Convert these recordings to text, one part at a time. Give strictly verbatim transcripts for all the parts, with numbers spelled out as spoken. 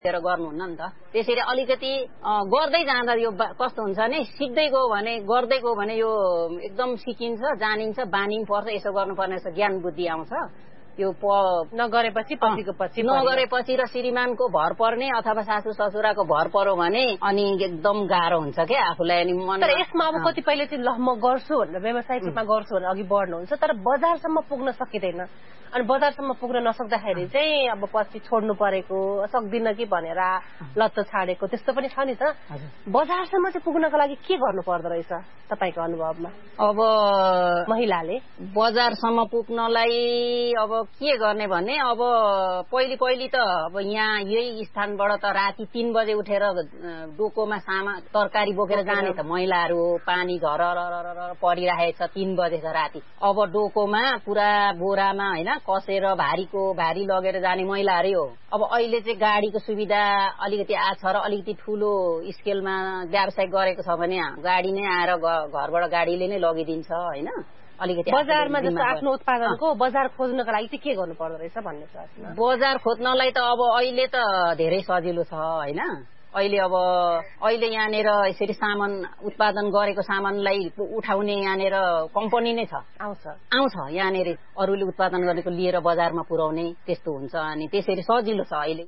गर्नुहुन्न नि त। त्यसैले अलिकति गर्दै जाँदा यो कस्तो हुन्छ भने सिक्दै गयो भने गर्दै गयो भने यो एकदम सिकिन्छ, जानिन्छ, बानी पर्छ। यसो गर्नुपर्ने रहेछ, ज्ञान बुद्धि आउँछ। यो प नगरेपछि पछिको पछि नगरेपछि र श्रीमानको भर पर्ने अथवा सासू ससुराको भर पर्यो भने अनि एकदम गाह्रो हुन्छ क्या आफूलाई। अनि मन तर यसमा अब कतिपयले चाहिँ ल म गर्छु भनेर व्यवसायिक रूपमा गर्छु भनेर अघि बढ्नुहुन्छ, तर बजारसम्म पुग्न सकिँदैन। अनि बजारसम्म पुग्न नसक्दाखेरि चाहिँ अब पछि छोड्नु परेको, सक्दिन कि भनेर लत्त छाडेको त्यस्तो पनि छ नि त। बजारसम्म चाहिँ पुग्नको लागि के गर्नु पर्दो रहेछ तपाईँको अनुभवमा? अब महिलाले बजारसम्म पुग्नलाई अब के गर्ने भने अब पहिले पहिले त अब यहाँ यही स्थानबाट त राति तीन बजे उठेर डोकोमा सामा तरकारी बोकेर जाने त महिलाहरू हो। पानी घर परिराखेको छ, तीन बजे छ राति। अब डोकोमा पुरा बोरामा होइन कसेर भारीको भारी लगेर जाने महिलाहरू हो। अब अहिले चाहिँ गाडीको सुविधा अलिकति आछ र अलिकति ठुलो स्केलमा व्यवसाय गरेको छ भने गाडी नै आएर घरबाट गाडीले नै लगिदिन्छ होइन। अलिकति बजारमा जस्तो आफ्नो उत्पादनको बजार खोज्नको लागि चाहिँ के गर्नु पर्दो रहेछ भन्ने छ। बजार खोज्नलाई त अब अहिले त धेरै सजिलो छ होइन। अहिले अब अहिले यहाँनिर यसरी सामान उत्पादन गरेको सामानलाई उठाउने यहाँनिर कम्पनी नै छ, आउँछ आउँछ यहाँनिर अरूले उत्पादन गरेको लिएर बजारमा पुर्याउने त्यस्तो हुन्छ। अनि त्यसरी सजिलो छ अहिले।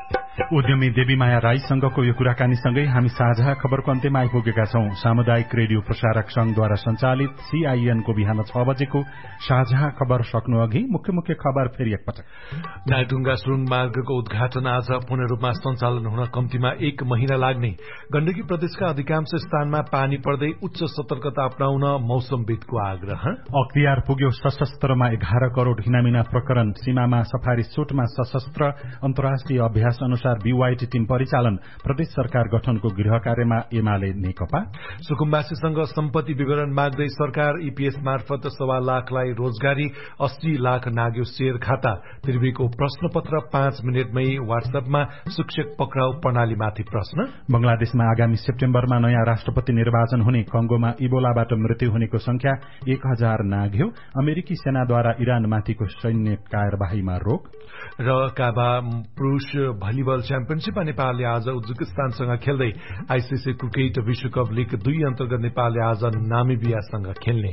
उद्यमी देवीमाया राईसँगको यो कुराकानीसँगै हामी साझा खबरको अन्त्यमा आइपुगेका छौं। सामुदायिक रेडियो प्रसारक संघद्वारा सञ्चालित सीआईएनको बिहान छ बजेको साझा खबर सक्नु अघि मुख्य मुख्य खबर फेरि एकपटक। नागढुङ्गा सुरुङ मार्गको उद्घाटन आज पूर्ण रूपमा सञ्चालन हुन कम्तीमा एक महिना लाग्ने। गण्डकी प्रदेशका अधिकांश स्थानमा पानी पर्दै उच्च सतर्कता अपनाउन मौसमविदको आग्रह। अख्तियार पुग्यो सशस्त्रमा एघार करोड़ हिनामिना प्रकरण। सीमामा सफारी सुटमा सशस्त्र अन्तर्राष्ट्रिय अभ्यास अनुसार बीवाईटी टीम परिचालन। प्रदेश सरकार गठनको गृह कार्यमा एमाले नेकपा। सुकुम्बासीसँग सम्पत्ति विवरण माग्दै सरकार ईपीएस मार्फत सवा लाखलाई रोजगारी, अस्सी लाख नाग्यो शेयर खाता। त्रिवीको प्रश्नपत्र पाँच मिनटमै वाट्सएपमा शिक्षक पक्राउ प्रणालीमाथि प्रश्न। बंगलादेशमा आगामी सेप्टेम्बरमा नयाँ राष्ट्रपति निर्वाचन हुने। कंगोमा इबोलाबाट मृत्यु हुनेको संख्या एक हजार नाग्यो। अमेरिकी सेनाद्वारा इरानमाथिको सैन्य कार्यवाहीमा रोक। र काबा पुरूष भलिबल च्याम्पियनशीपमा नेपालले आज उज्बेकिस्तानसँग खेल्दै आईसीसी क्रिकेट विश्वकप लीग दुई अन्तर्गत नेपालले आज नामिबियासँग खेल्ने।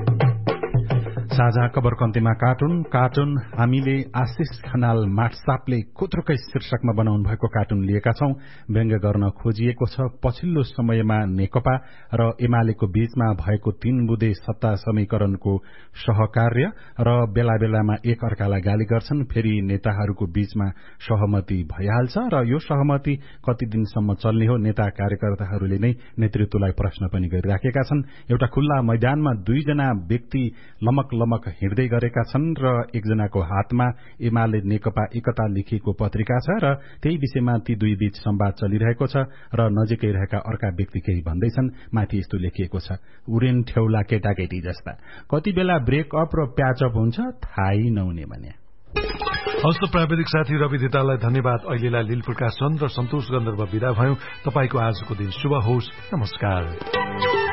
साझा खबरको अन्त्यमा कार्टुन कार्टुन हामीले आशिष खनाल माटसापले खुत्रुकै शीर्षकमा बनाउनु भएको कार्टुन लिएका छौं। व्यङ्ग्य गर्न खोजिएको छ पछिल्लो समयमा नेकपा र एमालेको बीचमा भएको तीन बुँदे सत्ता समीकरणको सहकार्य र बेला बेलामा एक अर्कालाई गाली गर्छन्। फेरि नेताहरूको बीचमा सहमति भइहाल्छ र यो सहमति कति दिनसम्म चल्ने हो नेता कार्यकर्ताहरूले नै नेतृत्वलाई प्रश्न पनि गरिराखेका छन्। एउटा खुल्ला मैदानमा दुईजना व्यक्ति लमक लमक हिँड्दै गरेका छन् र एकजनाको हातमा एमाले नेकपा एकता लेखिएको पत्रिका छ र त्यही विषयमा ती दुई बीच संवाद चलिरहेको छ र नजिकै रहेका अर्का व्यक्ति केही भन्दैछन्। माथि यस्तो लेखिएको छ, उरेन ठेउला केटाकेटी जस्ता, कति बेला ब्रेकअप र प्याचअप हुन्छ थाहै नहुने भने। हस्त प्राविधिक साथी रवि धिताललाई धन्यवाद। अहिलेलाई लील प्रकाश चन्द र सन्तोष गन्धर्व विदा भयौं। तपाईको आजको दिन शुभ होस्। नमस्कार।